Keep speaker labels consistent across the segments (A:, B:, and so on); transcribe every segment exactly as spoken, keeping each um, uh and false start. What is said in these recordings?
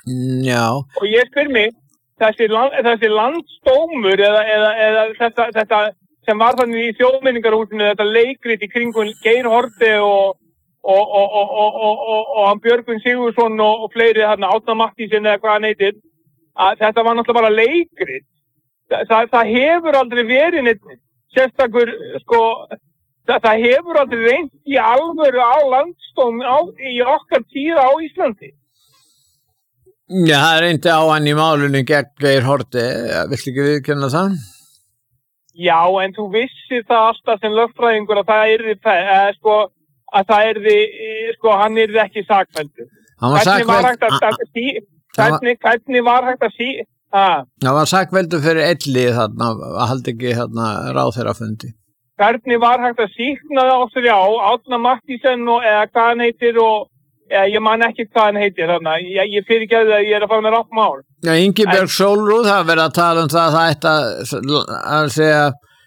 A: Já.
B: Og ég spyr mig, þessi, land, þessi landsdómur eða, eða, eða þetta, þetta sem var þannig í þjóðmenningarhúsinu, þetta leikrit í kringum Geir Haarde og, og, og, og, og, og, og, og hann Björgvin Sigurðsson og, og fleiri þarna, Árna Matthíasson eða hvað hann heitir, að þetta var náttúrulega bara leikrit. Þa, það, það hefur aldrei verið neitt sérstakur, sko, það, það hefur aldrei reynt í alvöru á landsdóm á, í okkar tíða á Íslandi.
A: Já, það reyndi á hann í málunni gegn Geir Haarde, viltu ekki viðurkenna það?
B: Já, en þú vissir það alltaf sem lögfræðingur að það yrði, eh, sko, að það yrði, sko, hann yrði ekki sakfelldur.
A: Hann var sakfelldur.
B: Hvernig, hvernig var hægt að sí... Ah.
A: Það var sakveldur fyrir elli þarna, að haldi ekki þarna ráðherrafundi.
B: Hvernig var hægt að sýkna það á þrjá, Árna Matthíasson og eða hvað hann heitir og eða ég man ekki hvað hann heitir þarna, ég, ég fyrirgefi það að ég er að fara með rátt mál.
A: Já, Ingibjörg Sólrún, það verið að tala um það, það ætti að, að segja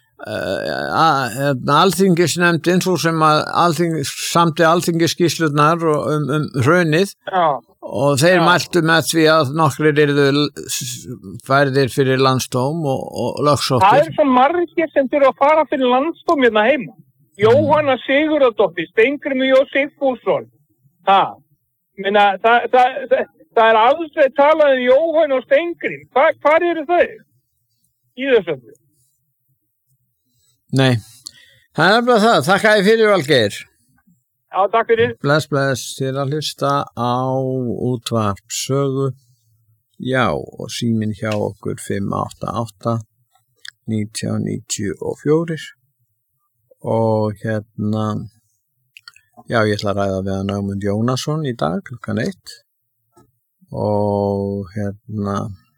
A: uh, alþingisnefndin, svo sem að alþing, samti alþingisskýrslurnar um, um hrunið. Já. Og þeir Já. Mæltu með því að nokkrir yrðu færðir fyrir landsdóm og, og lögsóttir.
B: Það er svo margir sem þurfa að fara fyrir landsdóm hérna heima. Mm. Jóhanna Sigurðardóttir, Steingrímur J. Sigfússon. Það, minna, það, það, það, það er aldrei talað um Jóhann og Steingrím. Hva, hvar eru þau? Í þessu?
A: Nei, það er bara það. Þakka þér fyrir, Valgeir.
B: Já, takk fyrir.
A: Bless, bless, þér að hlusta á útvarp sögu. Já, og síminn hjá okkur fimm átta átta nítján níutíu og fjögur. Og hérna, já, ég ætla að ræða við hann Ögmund Jónasson í dag, klukkan eitt. Og hérna,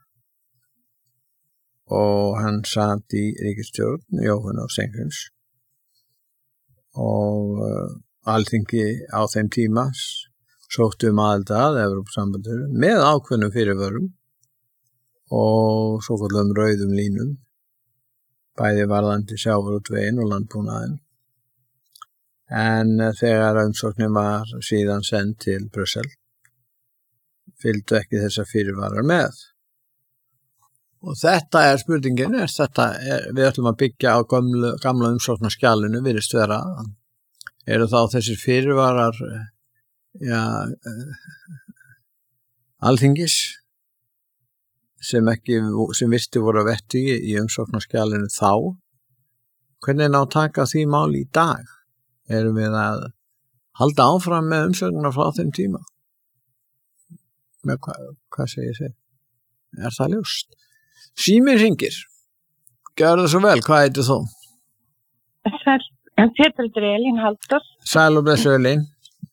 A: og hann satt í ríkisstjórn, Jóhann og Steingríms. Og uh, Alþingi á þeim tíma sóttu um aðild að Evrópusambandinu með ákveðnum fyrirvörum og svo kallum rauðum línum, bæði varðandi sjávarútveginn og landbúnaðinn. En þegar umsóknin var síðan send til Brussel, fylgdu ekki þessa fyrirvarar með. Og þetta er spurningin, er þetta, er, við ætlum að byggja á gamla, gamla umsóknarskjalinu, virðist vera. Eru þá þessir fyrirvarar, ja, alþingis, sem ekki, sem visti voru að vetti í umsóknarskjalinu þá? Hvernig er ná að taka því mál í dag? Erum við að halda áfram með umsögnar frá þeim tíma? Með hva, hvað segir þið? Er það ljóst? Síminn hringir. Gjörðu svo vel, hvað heitir þú?
C: Sæl, Pétur heitir Elín Halldórs.
A: Sæl og blessu Elín.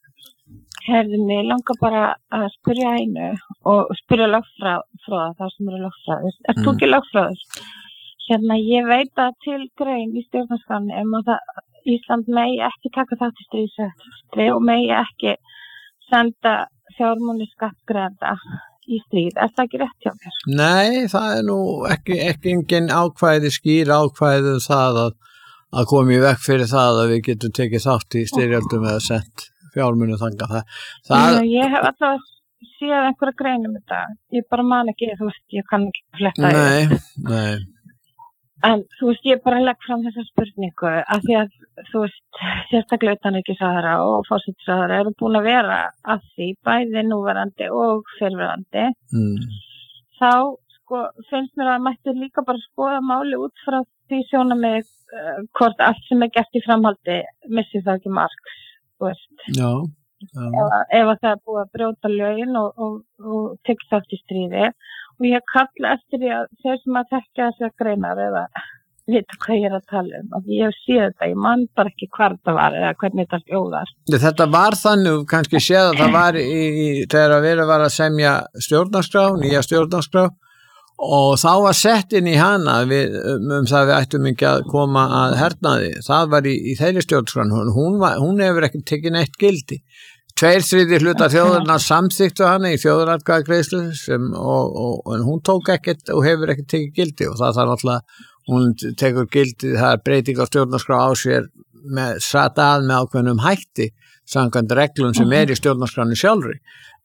C: Herðu mig, langar bara að spyrja einu og spyrja lögfræð frá það sem eru lögfræðis. Er þú ekki lögfræðis? Hérna, ég veit að til grein í stjórnarskránni um að það Ísland megi ekki taka þátt í stríðsrekstri og megi ekki senda fjármuni skattgreiðenda í stríð. Er það ekki rétt hjá mér?
A: Nei, það er nú ekki, ekki engin ákvæði, skýr ákvæði um það að, að koma í veg fyrir það að við getum tekið þátt í styrjöldum eða sent fjármuni þangað. Það, það...
C: Ná, ég hef alltaf séð einhverja greinum þetta. Ég bara man ekki, þú veist, ég kann ekki fletta
A: í. Nei, nei.
C: En þú veist, ég bara legg fram þessa spurningu af því að, þú veist, sérstaklega utanríkisráðherra og forsætisráðherra eru búin að vera að því, bæði núverandi og fyrrverandi. Mm. Þá, sko, finnst mér að mætti líka bara skoða máli út frá því sjónarmiði uh, hvort allt sem er gert í framhaldi missir það ekki marks, þú veist.
A: Já. Já.
C: Ef, ef það er búið að brjóta lögin og, og, og tekið þátt í stríði. Og ég kalla eftir því að þeir sem að tekja þessar greinar eða vita hvað ég er að tala um. Og ég hef séð þetta, ég man bara ekki hvað það var eða hvernig þetta hljóðar.
A: Þetta var þannig, kannski séð að það var í, í þegar að vera var að semja stjórnarskrá, nýja stjórnarskrá og þá var sett inn í hana við, um, um það við ættum ekki að koma að hernaði. Það var í, í þeirri stjórnarskrán, hún, var, hún hefur ekki tekið neitt gildi. Tveir þriðju hluta þjóðarinnar samþykktu hana í þjóðaratkvæðagreiðslu sem og, og, og hún tók ekkert og hefur ekkert tekið gildi og það þarf náttúrulega, hún tekur gildi, það er breyting á stjórnarskrá á sér með satt að með ákveðnum hætti samkvæmt reglum sem er í stjórnarskránni sjálfri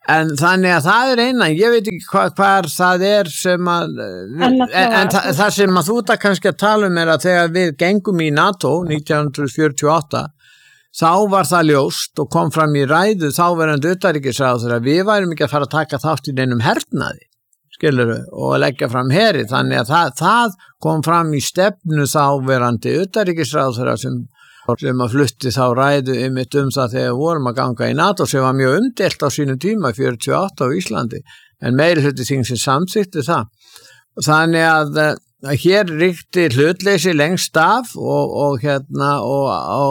A: En þannig að það er eina, ég veit ekki hva, hvar það er sem að, en, en, en það, það sem að þú þetta kannski að tala um er að þegar við gengum í NATO nítján hundruð fjörutíu og átta, þá var það ljóst og kom fram í ræðu þáverandi utanríkisráðherra að við værum ekki að fara að taka þátt í neinum hernaði, skilurðu, og leggja fram heri, þannig að það, það kom fram í stefnu þáverandi utanríkisráðherra sem sem að flutti þá ræðu einmitt um það þegar vorum að ganga í NATO sem var mjög umdelt á sínum tíma fjörutíu og átta á Íslandi en meiri hluti þing sem samþykti það. Þannig að, að hér ríkti hlutleysi lengst af og, og hérna og,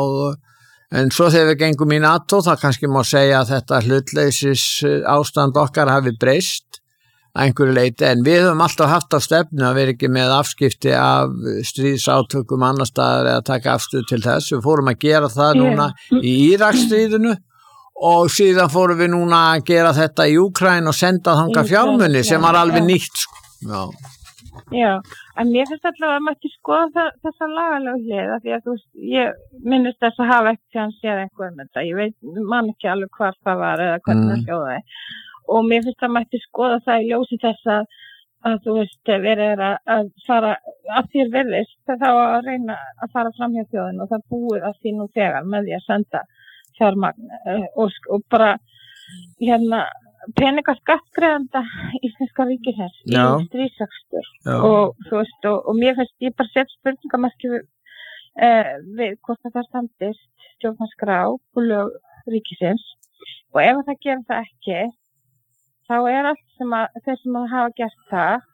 A: og en svo þegar við gengum í NATO þá kannski má segja að þetta hlutleysis ástand okkar hafi breyst að einhverju leyti en við höfum alltaf haft á stefnu að vera ekki með afskipti af stríðsátökum annar staðar eða taka afstöð til þess. Við fórum að gera það núna í Íraksstríðinu og síðan fórum við núna að gera þetta í Úkraínu og senda þangað fjármuni sem var alveg nýtt. Já.
C: Já, en mér finnst allavega að maður skoða þessa lagalegu hlið af því að þú veist, ég minnist þess að hafa ekki hann séð einhver um þetta. Ég veit, man ekki alveg hvað það var eða hvernig það hljóðaði. Og mér finnst að mætti skoða það í ljósi þess að, að þú veist, verið er að, að fara, að þér verðist, þá að reyna að fara fram hjá þjóðinu og það búið að því nú þegar með því að senda fjármagn og, og bara hérna peninga skattgreiðanda íslenska ríkisins í stríðsakstur og þú veist, og, og mér finnst ég bara sett spurningamarki við, eh, við hvort það standist stjórnarskrá og lög ríkisins og ef það gerir það ekki þá er allt sem að þeir sem að hafa gert það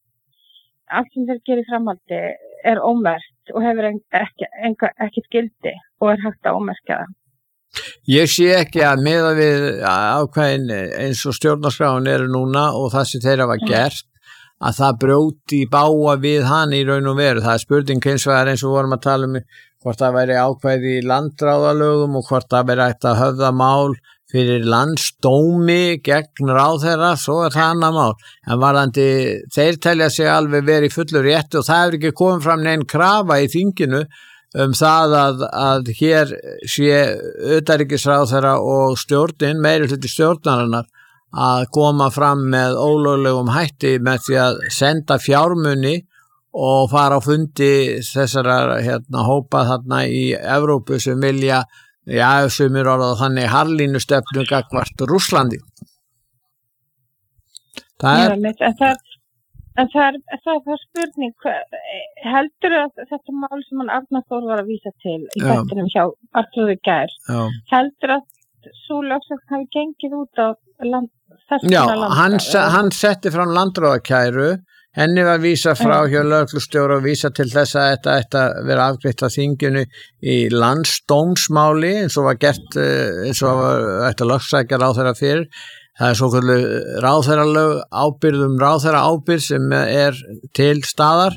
C: allt sem þeir gerir framhaldi er ómerkt og hefur ekki, ekki, ekki gildi og er hægt að ómerkja það.
A: Ég sé ekki að miða við ákveðin eins og stjórnarskráin eru núna og það sem þeir hafa gert að það brjóti í báa við hann í raun og veru. Það er spurning eins og eins og vorum að tala um hvort það væri ákveði í landráðalögum og hvort það væri hægt að höfða mál fyrir landsdómi gegn ráðherra, svo er það annað mál. En varðandi, þeir telja sig alveg verið í fullur rétti og það hefur ekki komið fram neinn krafa í þinginu um það að, að hér sé utanríkisráðherra og stjórnin, meiri hluti stjórnarinnar, að koma fram með ólöglegum hætti með því að senda fjármuni og fara á fundi þessara hérna, hópa þarna í Evrópu sem vilja Já, sem er orðað þannig harlínustefnu gagnvart Rússlandi. Það er...
C: Já, en það, en það er, það er það spurning, heldur að þetta mál sem hann Arnar Þór var að vísa til í þettinum hjá Artrúði Gær, Já. heldur að svo lögsögn hafi gengið út á land, þessuna landráða? Já,
A: hann, hann setti fram landráðakæru, henni var vísa frá hjá lögreglustjóra og vísa til þess að þetta ætti að vera afgreitt af þinginu í landsdómsmáli eins og var gert, eins og var ætti að lögsækja ráðherra fyrir. Það er svo kvöldu ráðherralög ábyrðum ráðherra ábyrð sem er til staðar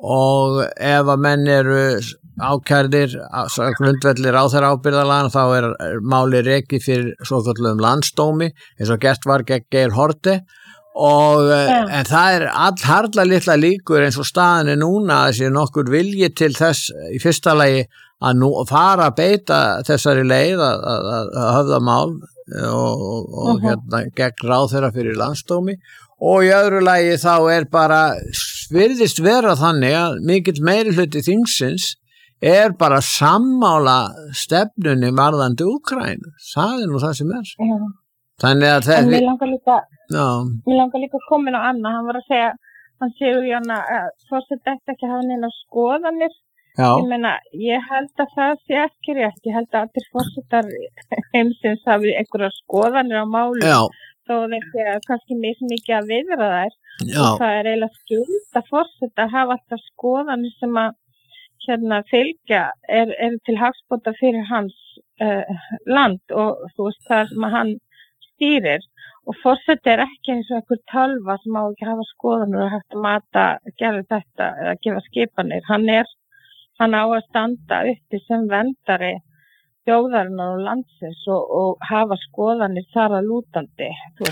A: og ef að menn eru ákærðir grundvelli ráðherra ábyrðalagan þá er máli rekið fyrir svo kvöldum landsdómi eins og gert var gegn Geir Haarde. Og, ja. En það er allharla litla líkur eins og staðan er núna að þessi nokkur vilji til þess í fyrsta lagi að nú fara að beita þessari leið að, að, að höfða mál og, og, og uh-huh. hérna, gegn ráðherra fyrir landsdómi og í öðru lagi þá er bara virðist vera þannig að mikill meiri hluti þingsins er bara sammála stefnunni varðandi Úkraínu. Það er nú það sem er.
C: Uh-huh.
A: Þannig að
C: það... En mér langar líka... Já. Mér langar líka að koma inn á annað, hann var að segja, hann séu í hana að fórseti ætti ekki að hafa neina skoðanir. Já. Ég meina, ég held að það sé ekki rétt, ég held að allir fórsetar heimsins hafi einhverja skoðanir á máli. Já. Þó þeir sé kannski mjög mikið að viðra þær. Já. Og það er eiginlega skuld að fórseta að hafa alltaf skoðanir sem að hérna fylgja er, er til hagsbóta fyrir hans uh, land og þú veist það sem að hann stýrir. Og forseti er ekki eins og einhver tölva sem má ekki hafa skoðanir og hægt að mata, gera þetta eða gefa skipanir. Hann er, hann á að standa uppi sem verndari þjóðarinnar og landsins og, og hafa skoðanir þar að lútandi.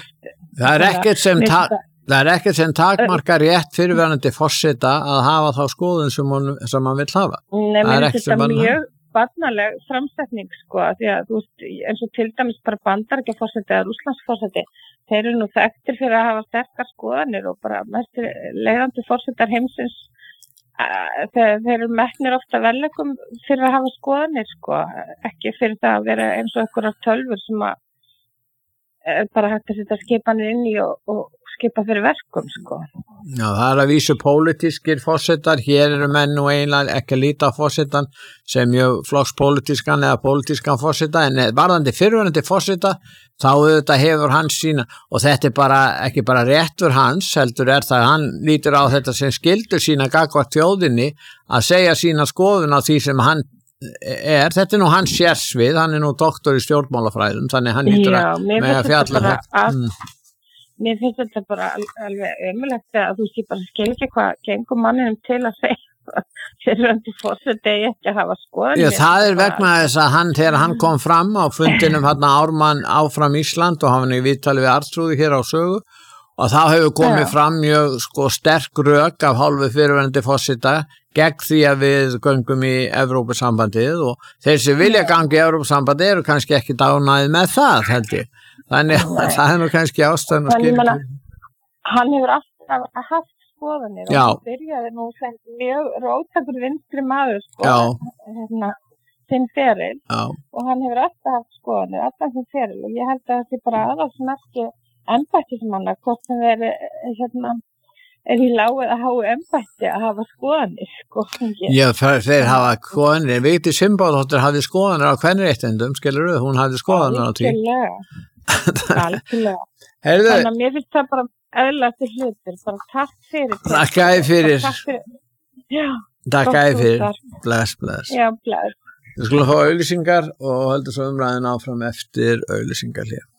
A: Það er ekkert sem, ta- það er ekkert sem takmarkar rétt fyrirverandi forseta að hafa þá skoðun sem hann, sem hann vill hafa.
C: Nei, menn þetta mjög, barnaleg framsetning sko, því að þú veist, eins og til dæmis bara Bandaríkjaforseti eða Rússlandsforseti, þeir eru nú þekktir fyrir að hafa sterkar skoðanir og bara mest leiðandi forsetar heimsins, þeir, þeir eru metnir ofta vellegum fyrir að hafa skoðanir sko, ekki fyrir það að vera eins og einhverjar tölfur sem að bara hægt að setja skipanir inn í og, og skipa fyrir verkum sko.
A: Já, það er að vísu pólitískir forsetar, hér eru menn nú eiginlega ekki að líta á forsetan sem mjög flokkspólitískan eða pólitískan forseta, en varðandi fyrrverandi forseta, þá auðvitað hefur hans sína, og þetta er bara ekki bara réttur hans, heldur er það, hann lítur á þetta sem skyldur sína gagnvart þjóðinni að segja sína skoðun á því sem hann er, þetta er nú hans sérsvið, hann er nú doktor í stjórnmálafræðum, þannig hann lítur að með að fjalla
C: þetta. Mm. Mér finnst þetta bara alveg ömulegt að þú sé bara skil ekki hvað gengur manninum til að segja fyrrverandi forseti eigi ekki að hafa skoðanir.
A: Já, það er vegna þess að hann, þegar hann kom fram á fundinum hann Ármann áfram Ísland og hann í viðtali við Arnþrúði hér á Sögu, og þá hefur komið Já. fram mjög sko sterk rök af hálfu fyrrverandi forseta gegn því að við göngum í Evrópusambandið, og þeir sem vilja gangi í Evrópusambandið eru kannski ekki dánægð með það, held ég. Þannig að það er nú kannski ástæðan að skilja.
C: Hann hefur alltaf haft skoðanir
A: Já.
C: og byrjaði nú sem mjög róttakur vinstri maður sko, hérna, sinn feril,
A: Já.
C: og hann hefur alltaf haft skoðanir, alltaf sinn feril, og ég held að þetta er bara aðalsmerki embættismanna, hvort sem veri hérna er í lágu að hafa embætti að hafa skoðanir sko.
A: Já, þeir hafa skoðanir, Vigdís Finnbogadóttir hafði skoðanir á kvenréttindum, skilur við, hún hafði skoðanir á því.
C: Algjörlega. Þannig að mér finnst það bara eðlætti hlutir, bara takk fyrir.
A: Takk fyrir.
C: Takk fyrir. Já.
A: Takk fyrir. Bless, bless.
C: Já, bless.
A: Við skulum fá auglýsingar og höldum svo umræðin áfram eftir auglýsingar hér.